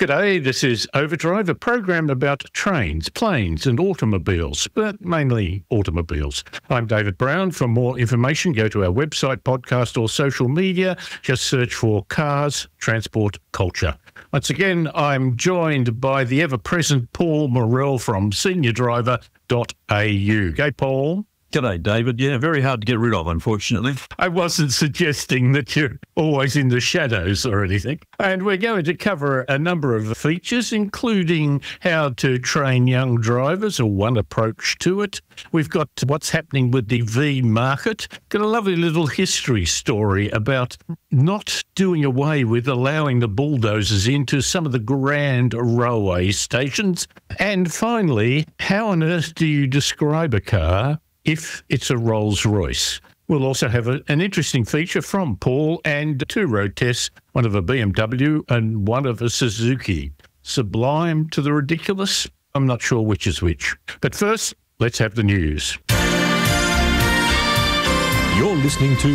G'day, this is Overdrive, a program about trains, planes and automobiles, but mainly automobiles. I'm David Brown. For more information, go to our website, podcast or social media. Just search for Cars, Transport, Culture. Once again, I'm joined by the ever-present Paul Morrell from seniordriver.au. G'day, Paul. G'day, David. Yeah, very hard to get rid of, unfortunately. I wasn't suggesting that you're always in the shadows or anything. And we're going to cover a number of features, including how to train young drivers, or one approach to it. We've got what's happening with the V market. Got a lovely little history story about not doing away with allowing the bulldozers into some of the grand railway stations. And finally, how on earth do you describe a car if it's a Rolls-Royce? We'll also have an interesting feature from Paul and two road tests, one of a BMW and one of a Suzuki. Sublime to the ridiculous? I'm not sure which is which. But first, let's have the news. You're listening to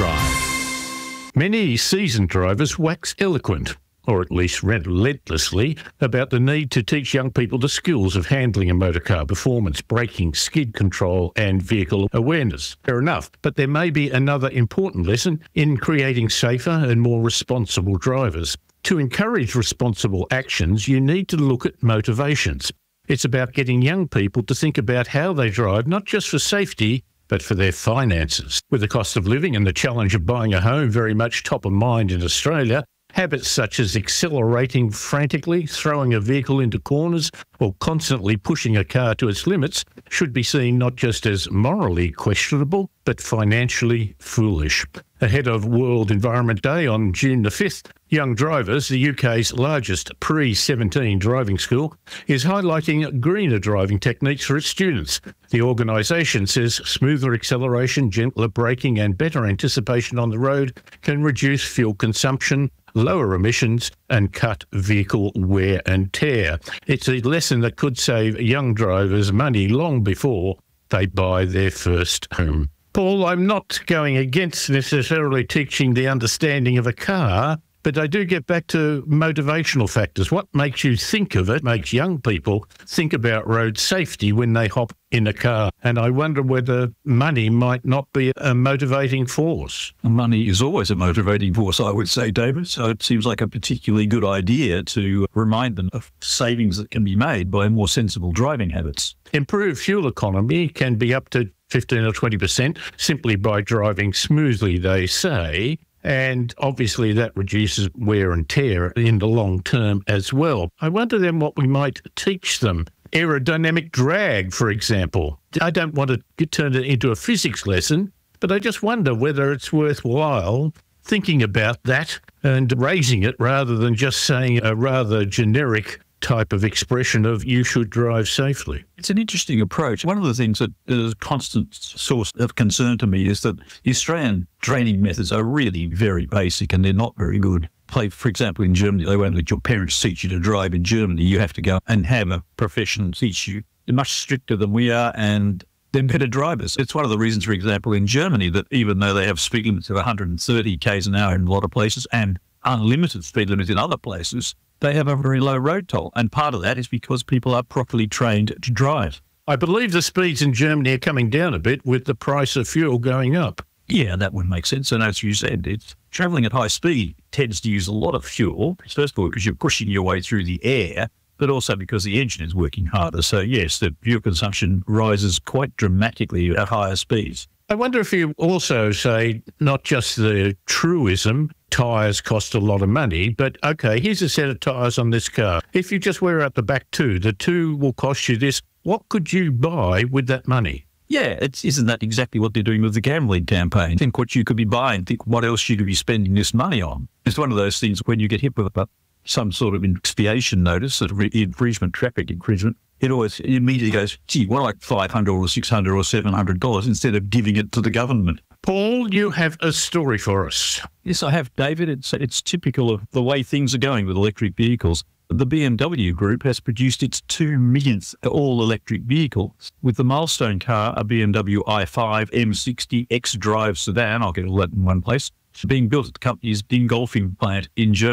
Overdrive. Many seasoned drivers wax eloquent, or at least relentlessly, about the need to teach young people the skills of handling a motor car, performance, braking, skid control and vehicle awareness. Fair enough, but there may be another important lesson in creating safer and more responsible drivers. To encourage responsible actions, you need to look at motivations. It's about getting young people to think about how they drive, not just for safety, but for their finances. With the cost of living and the challenge of buying a home very much top of mind in Australia, habits such as accelerating frantically, throwing a vehicle into corners, or constantly pushing a car to its limits should be seen not just as morally questionable, but financially foolish. Ahead of World Environment Day on June the 5th, Young Drivers, the UK's largest pre-17 driving school, is highlighting greener driving techniques for its students. The organisation says smoother acceleration, gentler braking and better anticipation on the road can reduce fuel consumption, lower emissions and cut vehicle wear and tear. It's a lesson that could save young drivers money long before they buy their first home. Paul, I'm not going against necessarily teaching the understanding of a car, but I do get back to motivational factors. What makes you think of it makes young people think about road safety when they hop in a car. And I wonder whether money might not be a motivating force. Money is always a motivating force, I would say, David. So it seems like a particularly good idea to remind them of savings that can be made by more sensible driving habits. Improved fuel economy can be up to 15 or 20% simply by driving smoothly, they say. And obviously that reduces wear and tear in the long term as well. I wonder then what we might teach them. Aerodynamic drag, for example. I don't want to turn it into a physics lesson, but I just wonder whether it's worthwhile thinking about that and raising it rather than just saying a rather generic type of expression of you should drive safely. It's an interesting approach. One of the things that is a constant source of concern to me is that the Australian training methods are really very basic and they're not very good. For example, in Germany, they won't let your parents teach you to drive. In Germany, you have to go and have a professional teach you. They're much stricter than we are and they're better drivers. It's one of the reasons, for example, in Germany, that even though they have speed limits of 130 k's an hour in a lot of places and unlimited speed limits in other places, they have a very low road toll. And part of that is because people are properly trained to drive. I believe the speeds in Germany are coming down a bit with the price of fuel going up. Yeah, that would make sense. And as you said, it's travelling at high speed tends to use a lot of fuel. First of all, because you're pushing your way through the air, but also because the engine is working harder. So yes, the fuel consumption rises quite dramatically at higher speeds. I wonder if you also say not just the truism, tyres cost a lot of money, but okay, here's a set of tyres on this car. If you just wear out the back two, the two will cost you this. What could you buy with that money? Yeah, isn't that exactly what they're doing with the gambling campaign? Think what you could be buying, think what else you could be spending this money on. It's one of those things when you get hit with some sort of expiation notice, infringement, traffic infringement, it always immediately goes, gee, well, like $500 or $600 or $700 instead of giving it to the government. Paul, you have a story for us. Yes, I have, David. It's typical of the way things are going with electric vehicles. The BMW Group has produced its 2 millionth all-electric vehicle, with the milestone car, a BMW i5 M60 X-Drive sedan, I'll get all that in one place, being built at the company's Dingolfing plant in Germany.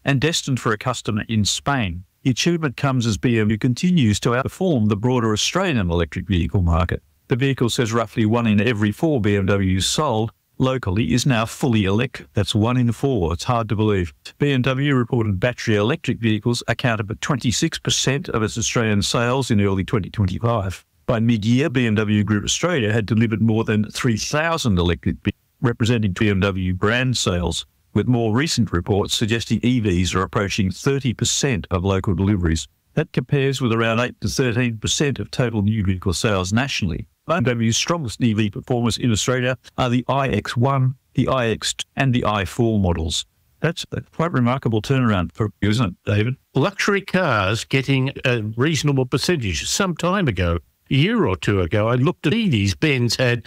and destined for a customer in Spain. The achievement comes as BMW continues to outperform the broader Australian electric vehicle market. The vehicle says roughly 1 in every 4 BMWs sold locally is now fully electric. That's 1 in 4. It's hard to believe. BMW reported battery electric vehicles accounted for 26% of its Australian sales in early 2025. By mid-year, BMW Group Australia had delivered more than 3,000 electric vehicles, representing BMW brand sales, with more recent reports suggesting EVs are approaching 30% of local deliveries. That compares with around 8 to 13% of total new vehicle sales nationally. BMW's strongest EV performers in Australia are the iX1, the iX2 and the i4 models. That's a quite remarkable turnaround for you, isn't it, David? Luxury cars getting a reasonable percentage. Some time ago, a year or two ago, I looked at Mercedes-Benz had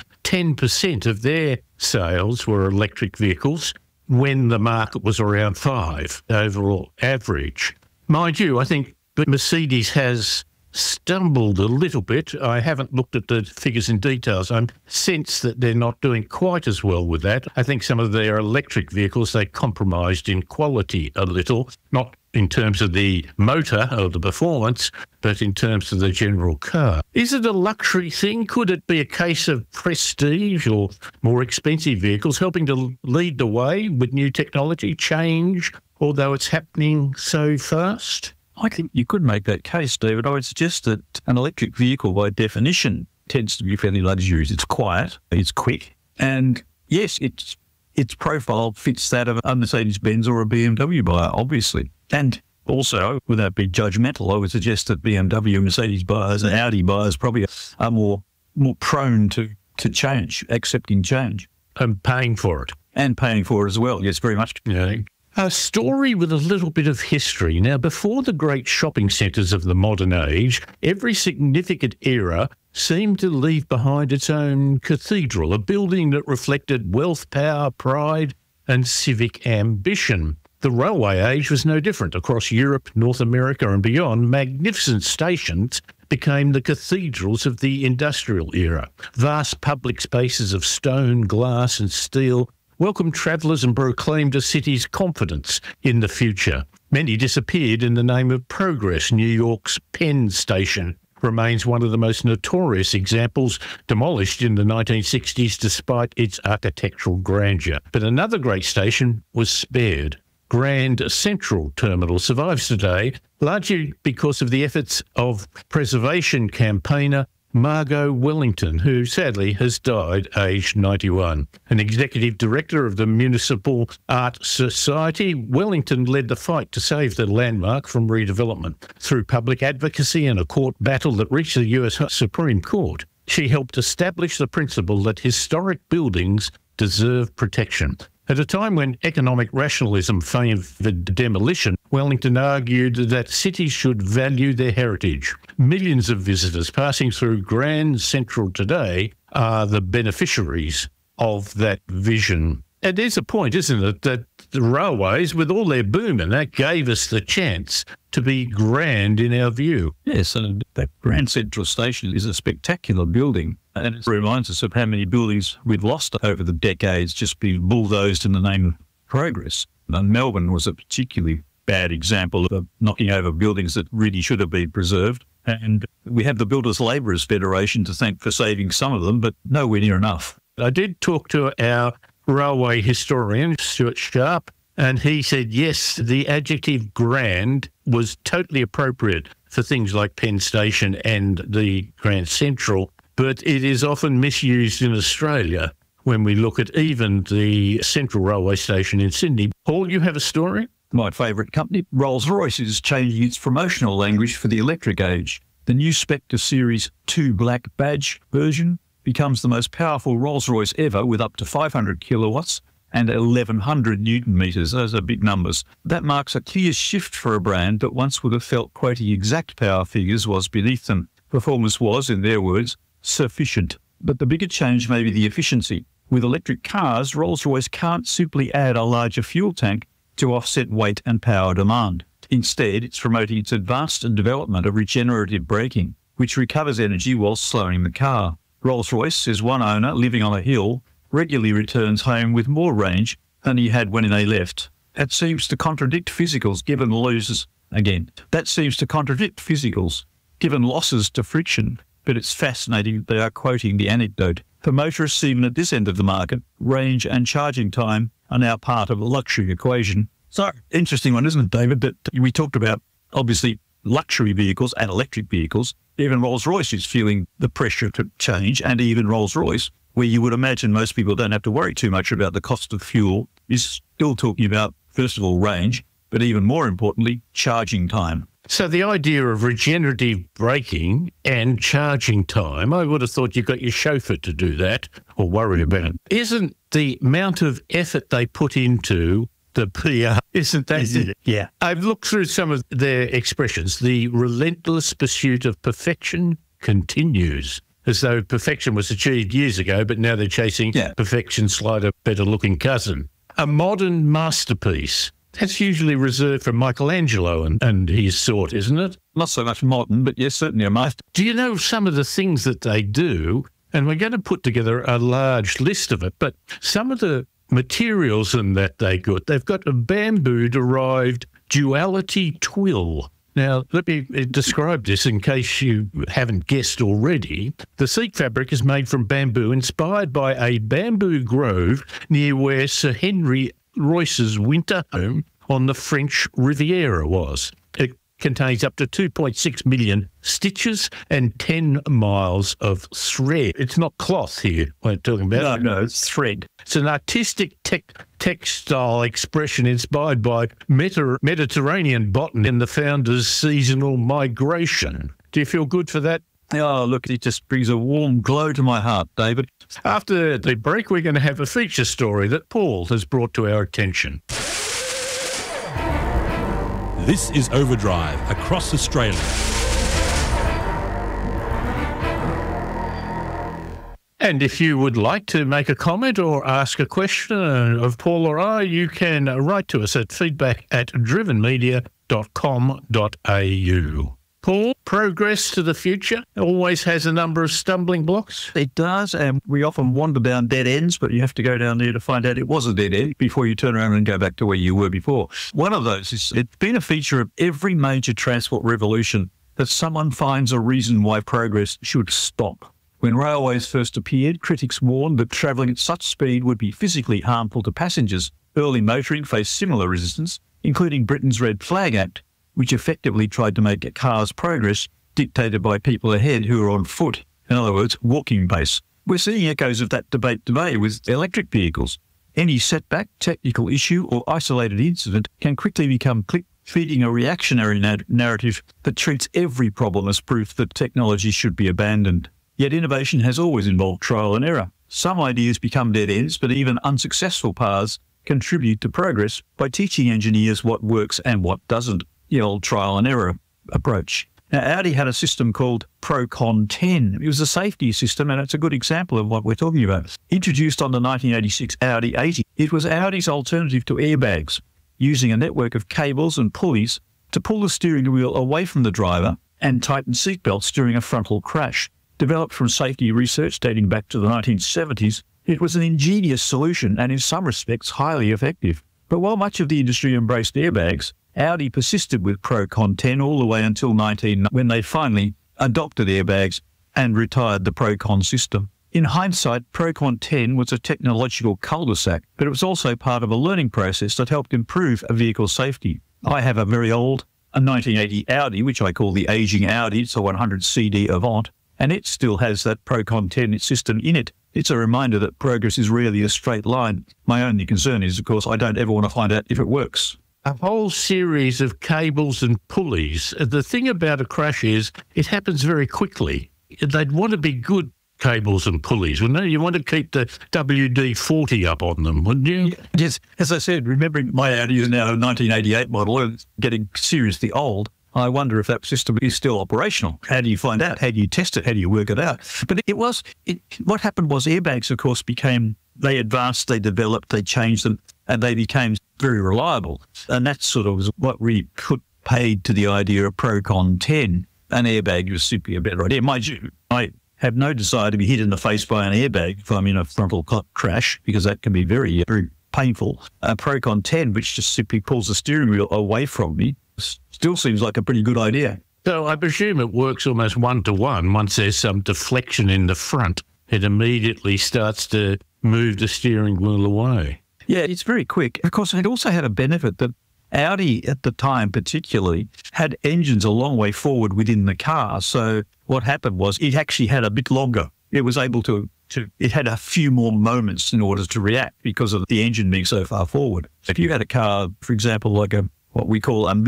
10% of their sales were electric vehicles when the market was around 5% overall average. Mind you, I think Mercedes has stumbled a little bit. I haven't looked at the figures in details. I sense that they're not doing quite as well with that. I think some of their electric vehicles, they compromised in quality a little, not in terms of the motor or the performance, but in terms of the general car. Is it a luxury thing? Could it be a case of prestige or more expensive vehicles helping to lead the way with new technology change, although it's happening so fast? I think you could make that case, David. I would suggest that an electric vehicle, by definition, tends to be fairly luxurious. It's quiet, it's quick, and yes, its profile fits that of a Mercedes-Benz or a BMW buyer, obviously. And also, without being judgmental, I would suggest that BMW, Mercedes buyers and Audi buyers probably are more prone to change, accepting change. And paying for it. And paying for it as well, yes, very much. Yeah. A story with a little bit of history. Now, before the great shopping centres of the modern age, every significant era seemed to leave behind its own cathedral, a building that reflected wealth, power, pride and civic ambition. The railway age was no different. Across Europe, North America and beyond, magnificent stations became the cathedrals of the industrial era. Vast public spaces of stone, glass and steel welcomed travellers and proclaimed a city's confidence in the future. Many disappeared in the name of progress. New York's Penn Station remains one of the most notorious examples, demolished in the 1960s despite its architectural grandeur. But another great station was spared. Grand Central Terminal survives today, largely because of the efforts of preservation campaigner Margot Wellington, who sadly has died aged 91. An executive director of the Municipal Art Society, Wellington led the fight to save the landmark from redevelopment. Through public advocacy and a court battle that reached the US Supreme Court, she helped establish the principle that historic buildings deserve protection. At a time when economic rationalism favoured demolition, Wellington argued that cities should value their heritage. Millions of visitors passing through Grand Central today are the beneficiaries of that vision. And there's a point, isn't it, that the railways, with all their boom, and that gave us the chance to be grand in our view. Yes, and that Grand Central Station is a spectacular building. And it reminds us of how many buildings we've lost over the decades, just being bulldozed in the name of progress. And Melbourne was a particularly bad example of knocking over buildings that really should have been preserved. And we have the Builders Labourers Federation to thank for saving some of them, but nowhere near enough. I did talk to our railway historian, Stuart Sharp, and he said, yes, the adjective grand was totally appropriate for things like Penn Station and the Grand Central, but it is often misused in Australia when we look at even the Central Railway Station in Sydney. Paul, you have a story? My favourite company, Rolls-Royce, is changing its promotional language for the electric age. The new Spectre Series 2 Black Badge version becomes the most powerful Rolls-Royce ever, with up to 500 kilowatts and 1,100 Newton meters. Those are big numbers. That marks a clear shift for a brand that once would have felt quoting exact power figures was beneath them. Performance was, in their words, sufficient. But the bigger change may be the efficiency. With electric cars, Rolls-Royce can't simply add a larger fuel tank to offset weight and power demand. Instead, it's promoting its advanced development of regenerative braking, which recovers energy while slowing the car. Rolls-Royce, says one owner living on a hill, regularly returns home with more range than he had when they left. That seems to contradict physicals given losses. Again, that seems to contradict physicals given losses to friction. But it's fascinating they are quoting the anecdote. For motorists even at this end of the market, range and charging time are now part of a luxury equation. So, interesting one, isn't it, David, that we talked about, obviously, luxury vehicles and electric vehicles. Even Rolls-Royce is feeling the pressure to change, and even Rolls-Royce, where you would imagine most people don't have to worry too much about the cost of fuel, is still talking about, first of all, range, but even more importantly, charging time. So the idea of regenerative braking and charging time, I would have thought you got your chauffeur to do that or worry about it. Isn't the amount of effort they put into the PR, isn't that? Yeah. I've looked through some of their expressions. The relentless pursuit of perfection continues, as though perfection was achieved years ago, but now they're chasing perfection's slighter, better-looking cousin. A modern masterpiece. That's usually reserved for Michelangelo and his sort, isn't it? Not so much modern, but yes, certainly a master. Do you know some of the things that they do? And we're going to put together a large list of it, but some of the materials in that they've got a bamboo-derived duality twill. Now, let me describe this in case you haven't guessed already. The seat fabric is made from bamboo, inspired by a bamboo grove near where Sir Henry Royce's winter home on the French Riviera was. It contains up to 2.6 million stitches and 10 miles of thread. It's not cloth here we're talking about. No, it's thread. It's an artistic textile expression inspired by Mediterranean botany and the founder's seasonal migration. Do you feel good for that? Oh, look, it just brings a warm glow to my heart, David. After the break, we're going to have a feature story that Paul has brought to our attention. This is Overdrive across Australia. And if you would like to make a comment or ask a question of Paul or I, you can write to us at feedback@drivenmedia.com.au. Paul, progress to the future always has a number of stumbling blocks. It does, and we often wander down dead ends, but you have to go down there to find out it was a dead end before you turn around and go back to where you were before. One of those is, it's been a feature of every major transport revolution that someone finds a reason why progress should stop. When railways first appeared, critics warned that travelling at such speed would be physically harmful to passengers. Early motoring faced similar resistance, including Britain's Red Flag Act, which effectively tried to make a car's progress dictated by people ahead who are on foot. In other words, walking pace. We're seeing echoes of that debate today with electric vehicles. Any setback, technical issue or isolated incident can quickly become click, feeding a reactionary narrative that treats every problem as proof that technology should be abandoned. Yet innovation has always involved trial and error. Some ideas become dead ends, but even unsuccessful paths contribute to progress by teaching engineers what works and what doesn't. The old trial and error approach. Now, Audi had a system called Procon 10. It was a safety system, and it's a good example of what we're talking about. Introduced on the 1986 Audi 80, it was Audi's alternative to airbags, using a network of cables and pulleys to pull the steering wheel away from the driver and tighten seatbelts during a frontal crash. Developed from safety research dating back to the 1970s, it was an ingenious solution and in some respects highly effective. But while much of the industry embraced airbags, Audi persisted with Procon 10 all the way until 1990 when they finally adopted airbags and retired the Procon system. In hindsight, Procon 10 was a technological cul-de-sac, but it was also part of a learning process that helped improve a vehicle's safety. I have a very old, a 1980 Audi, which I call the aging Audi. It's a 100 CD Avant, and it still has that Procon 10 system in it. It's a reminder that progress is rarely a straight line. My only concern is, of course, I don't ever want to find out if it works. A whole series of cables and pulleys. The thing about a crash is it happens very quickly. They'd want to be good cables and pulleys, wouldn't they? You want to keep the WD-40 up on them, wouldn't you? Yes. As I said, remembering my Audi is now a 1988 model and getting seriously old, I wonder if that system is still operational. How do you find out? How do you test it? How do you work it out? But what happened was airbags, of course, they advanced, they developed, they changed them, and they became very reliable. And that sort of was what really put paid to the idea of Procon 10. An airbag was simply a better idea. Mind you, I have no desire to be hit in the face by an airbag if I'm in a frontal crash, because that can be very, very painful. Procon 10, which just simply pulls the steering wheel away from me, still seems like a pretty good idea. So I presume it works almost one-to-one. Once there's some deflection in the front, it immediately starts to move the steering wheel away. Yeah, it's very quick. Of course, it also had a benefit that Audi at the time particularly had engines a long way forward within the car. So what happened was it actually had a bit longer. It was able to it had a few more moments in order to react because of the engine being so far forward. If you had a car, for example, like what we call a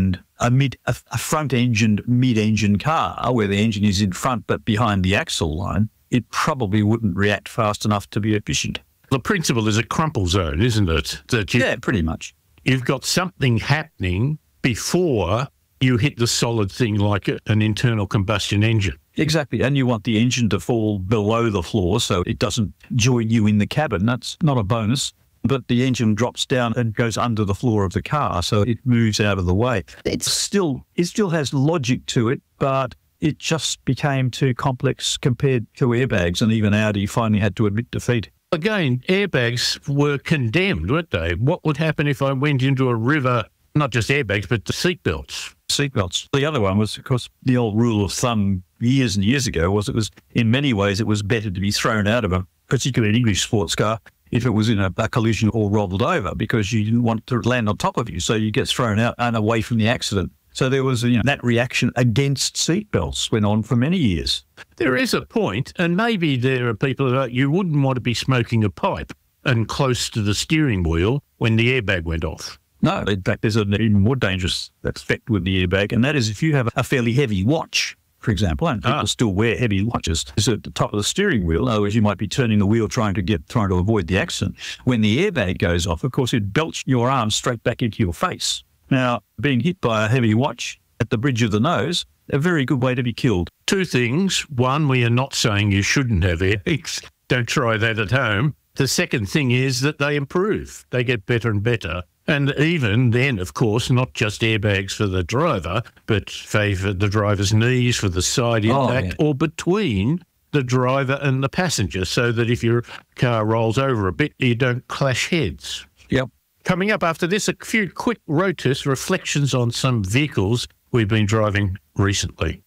front-engined mid-engine car where the engine is in front but behind the axle line, it probably wouldn't react fast enough to be efficient. The principle is a crumple zone, isn't it? Yeah, pretty much. You've got something happening before you hit the solid thing like an internal combustion engine. Exactly. And you want the engine to fall below the floor so it doesn't join you in the cabin. That's not a bonus. But the engine drops down and goes under the floor of the car, so it moves out of the way. It still has logic to it, but it just became too complex compared to airbags, and even Audi finally had to admit defeat. Again, airbags were condemned, weren't they? What would happen if I went into a river, not just airbags, but the seatbelts? Seatbelts. The other one was, of course, the old rule of thumb years and years ago was in many ways, it was better to be thrown out of a particularly English sports car if it was in a collision or rolled over because you didn't want to land on top of you. So you get thrown out and away from the accident. So there was that reaction against seatbelts went on for many years. There is a point, and maybe there are people that you wouldn't want to be smoking a pipe and close to the steering wheel when the airbag went off. No, in fact, there's an even more dangerous effect with the airbag, and that is if you have a fairly heavy watch, for example, and people still wear heavy watches, it's at the top of the steering wheel. In other words, you might be turning the wheel trying to avoid the accident. When the airbag goes off, of course, it belts your arm straight back into your face. Now, being hit by a heavy watch at the bridge of the nose, a very good way to be killed. Two things. One, we are not saying you shouldn't have airbags. Don't try that at home. The second thing is that they improve. They get better and better. And even then, of course, not just airbags for the driver, but for the driver's knees, for the side impact, or between the driver and the passenger, so that if your car rolls over a bit, you don't clash heads. Yep. Coming up after this, a few quick road test reflections on some vehicles we've been driving recently.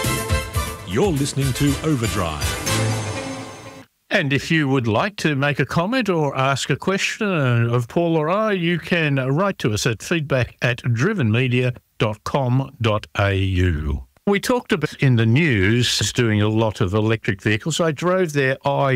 You're listening to Overdrive. And if you would like to make a comment or ask a question of Paul or I, you can write to us at feedback@drivenmedia.com.au. We talked about in the news doing a lot of electric vehicles. I drove their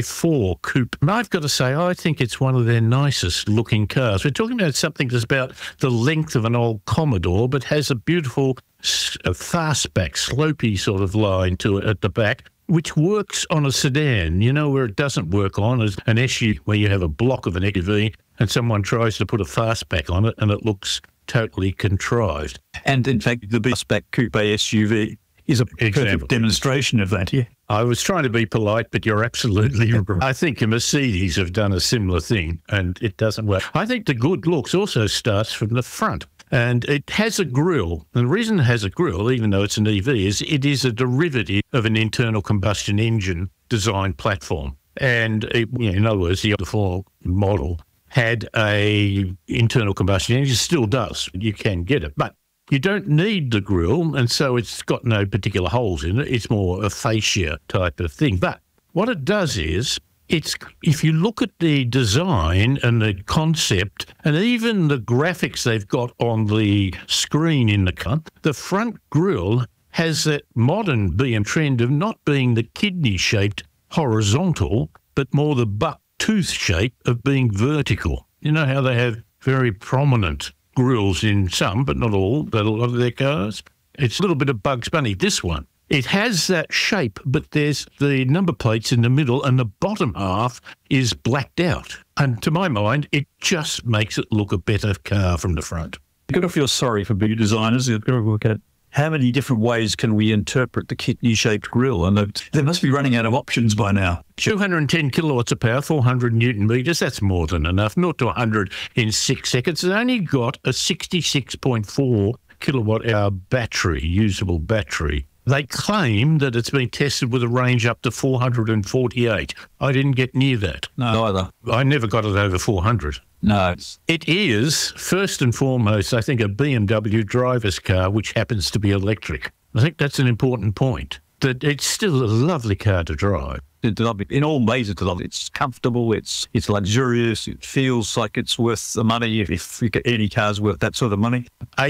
i4 coupe. And I've got to say, I think it's one of their nicest looking cars. We're talking about something that's about the length of an old Commodore, but has a beautiful fastback, slopey sort of line to it at the back, which works on a sedan. You know, where it doesn't work on is an SUV, where you have a block of an SUV and someone tries to put a fastback on it and it looks totally contrived. And in fact, the fastback coupe SUV is a perfect demonstration of that, yeah. I was trying to be polite, but you're absolutely right. I think a Mercedes have done a similar thing and it doesn't work. I think the good looks also starts from the front. And it has a grille. And the reason it has a grille, even though it's an EV, is it is a derivative of an internal combustion engine design platform. And in other words, the other model had a internal combustion engine. It still does. You can get it. But you don't need the grille, and so it's got no particular holes in it. It's more a fascia type of thing. But what it does is, if you look at the design and the concept and even the graphics they've got on the screen in the car, the front grille has that modern BM trend of not being the kidney-shaped horizontal, but more the buck tooth shape of being vertical. You know how they have very prominent grilles in some, but not all, but a lot of their cars? It's a little bit of Bugs Bunny, this one. It has that shape, but there's the number plates in the middle and the bottom half is blacked out. And to my mind, it just makes it look a better car from the front. You've got to feel sorry for big designers. You've got to look at how many different ways can we interpret the kidney-shaped grille? And they must be running out of options by now. 210 kilowatts of power, 400 Newton meters. That's more than enough. 0 to 100 in 6 seconds. It's only got a 66.4 kilowatt hour battery, usable battery. They claim that it's been tested with a range up to 448. I didn't get near that. No, either. I never got it over 400. No. It is, first and foremost, I think, a BMW driver's car, which happens to be electric. I think that's an important point, that it's still a lovely car to drive. It's lovely. In all ways, it's lovely. It's comfortable. It's luxurious. It feels like it's worth the money. If you get any car's worth that sort of money.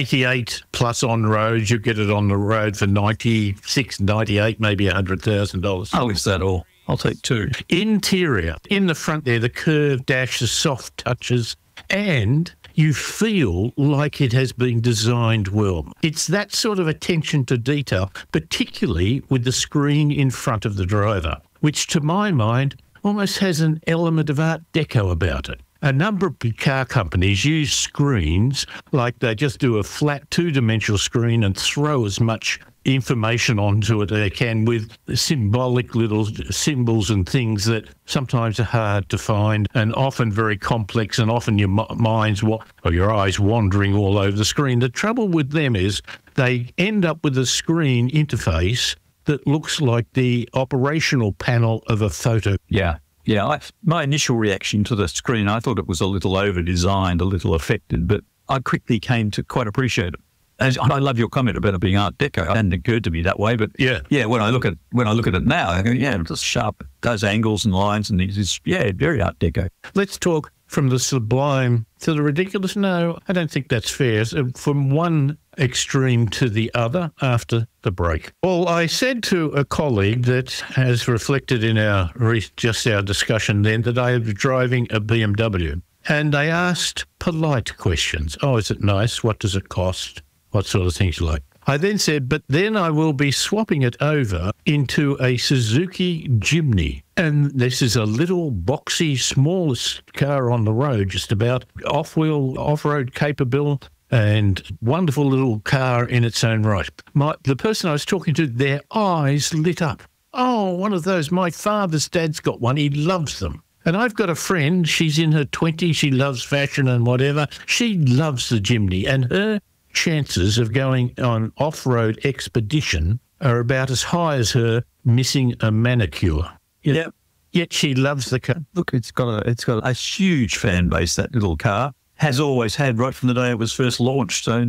88 plus on road, you get it on the road for 96, 98, maybe $100,000. Oh, is that all? I'll take two. Interior, in the front there, the curved dash, the soft touches, and you feel like it has been designed well. It's that sort of attention to detail, particularly with the screen in front of the driver, which to my mind almost has an element of Art Deco about it. A number of car companies use screens like they just do a flat two-dimensional screen and throw as much information onto it they can with symbolic little symbols and things that sometimes are hard to find and often very complex, and often your mind's or your eyes wandering all over the screen. The trouble with them is they end up with a screen interface that looks like the operational panel of a photo. Yeah. Yeah, my initial reaction to the screen, I thought it was a little over-designed, a little affected, but I quickly came to quite appreciate it. I love your comment about it being Art Deco. It hadn't occurred to me that way, but when I look at it now, I go, yeah, it's sharp, those angles and lines and these, very Art Deco. Let's talk from the sublime to the ridiculous. No, I don't think that's fair. So from one extreme to the other after the break. Well, I said to a colleague that has reflected in our discussion then that I am driving a BMW, and they asked polite questions. Oh, is it nice? What does it cost? What sort of things you like? I then said, but then I will be swapping it over into a Suzuki Jimny. And this is a little boxy, smallest car on the road, just about off-wheel, off-road capable, and wonderful little car in its own right. The person I was talking to, their eyes lit up. Oh, one of those. My father's dad's got one. He loves them. And I've got a friend, she's in her 20s, she loves fashion and whatever. She loves the Jimny, and her chances of going on off-road expedition are about as high as her missing a manicure. Yeah. Yet she loves the car. Look, it's got a huge fan base, that little car. Has always had right from the day it was first launched. So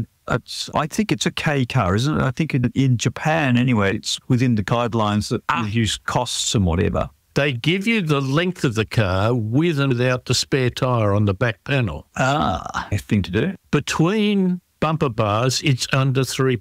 I think it's a K car, isn't it? I think in Japan, anyway, it's within the guidelines that use costs and whatever. They give you the length of the car with and without the spare tyre on the back panel. A thing to do. Between bumper bars, it's under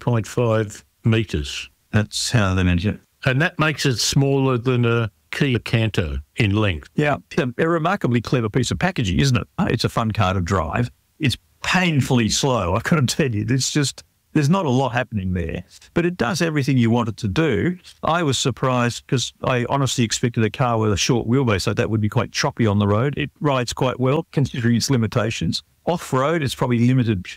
3.5 metres. That's how they manage it. And that makes it smaller than a Kia Canto in length. Yeah, a remarkably clever piece of packaging, isn't it? It's a fun car to drive. It's painfully slow, I couldn't tell you. It's just, there's not a lot happening there. But it does everything you want it to do. I was surprised because I honestly expected a car with a short wheelbase, so that would be quite choppy on the road. It rides quite well, considering its limitations. Off-road, it's probably limited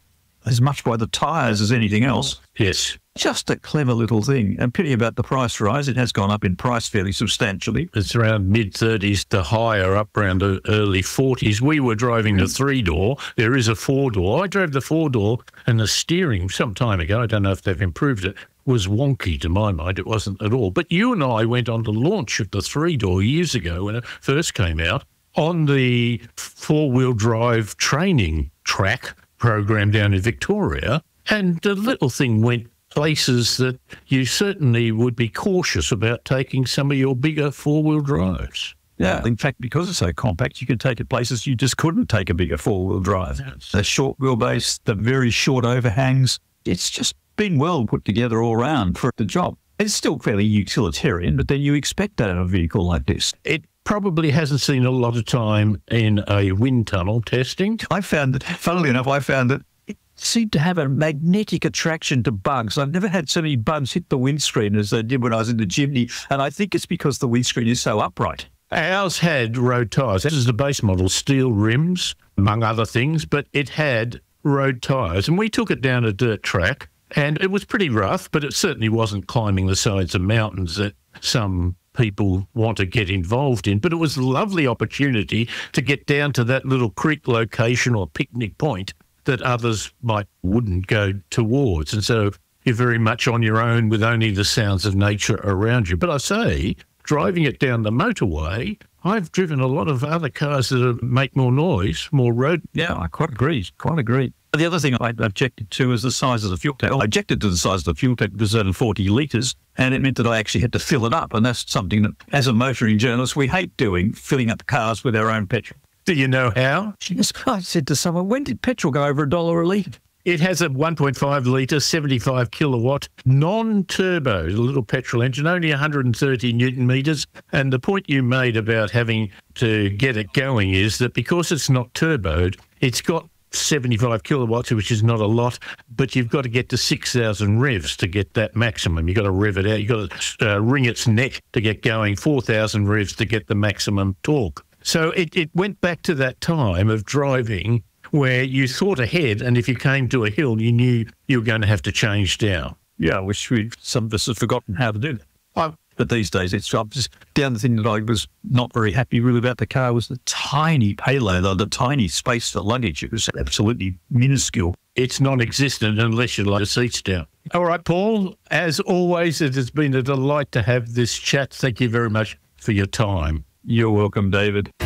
as much by the tyres as anything else. Yes. Just a clever little thing. And pity about the price rise. It has gone up in price fairly substantially. It's around mid-30s to higher, up around the early 40s. We were driving the 3-door. There is a 4-door. I drove the 4-door, and the steering some time ago, I don't know if they've improved it, was wonky to my mind. It wasn't at all. But you and I went on the launch of the 3-door years ago when it first came out on the 4-wheel drive training track program down in Victoria, and the little thing went places that you certainly would be cautious about taking some of your bigger 4-wheel drives. Yeah, in fact, because it's so compact, you can take it places you just couldn't take a bigger 4-wheel drive. Yes. The short wheelbase, the very short overhangs, it's just been well put together all round for the job. It's still fairly utilitarian, but then you expect that in a vehicle like this. It probably hasn't seen a lot of time in a wind tunnel testing. I found that, funnily enough, it seemed to have a magnetic attraction to bugs. I've never had so many bugs hit the windscreen as they did when I was in the Jimny, and I think it's because the windscreen is so upright. Ours had road tyres. This is the base model, steel rims, among other things, but it had road tyres. And we took it down a dirt track, and it was pretty rough, but it certainly wasn't climbing the sides of mountains that some people want to get involved in. But it was a lovely opportunity to get down to that little creek location or picnic point that others wouldn't go towards. And so you're very much on your own with only the sounds of nature around you. But I say, driving it down the motorway, I've driven a lot of other cars that make more noise, more road. Yeah, I quite agree. The other thing I objected to is the size of the fuel tank. I objected to the size of the fuel tank because it was 40 litres, and it meant that I actually had to fill it up. And that's something that, as a motoring journalist, we hate doing, filling up cars with our own petrol. Do you know how? Yes, I said to someone, when did petrol go over $1 a litre? It has a 1.5 litre, 75 kilowatt, non-turbo, little petrol engine, only 130 newton metres. And the point you made about having to get it going is that because it's not turboed, it's got 75 kilowatts, which is not a lot, but you've got to get to 6,000 revs to get that maximum. You've got to rev it out. You've got to wring its neck to get going, 4,000 revs to get the maximum torque. So it went back to that time of driving where you thought ahead, and if you came to a hill, you knew you were going to have to change down. Yeah, which some of us have forgotten how to do that. But these days, it's just the other thing that I was not very happy really about the car was the tiny payload, or the tiny space for luggage. It was absolutely minuscule. It's non-existent unless you lay the seats down. All right, Paul, as always, it has been a delight to have this chat. Thank you very much for your time. You're welcome, David.